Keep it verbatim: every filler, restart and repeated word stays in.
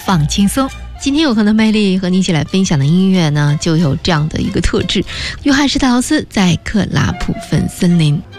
放轻松。今天有可能魅力和你一起来分享的音乐呢，就有这样的一个特质。约翰施特劳斯在克拉普芬森林。